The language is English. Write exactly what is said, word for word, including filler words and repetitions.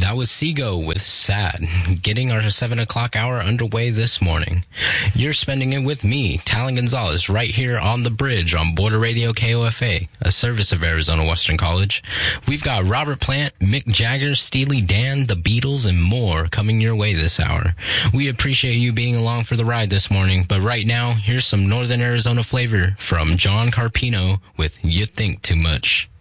That was Seago with Sad, getting our seven o'clock hour underway this morning. You're spending it with me, Talon Gonzalez, right here on the bridge on Border Radio K O F A, a service of Arizona Western College. We've got Robert Plant, Mick Jagger, Steely Dan, the Beatles, and more coming your way this hour. We appreciate you being along for the ride this morning, but right now, here's some Northern Arizona flavor from John Carpino with You Think Too Much.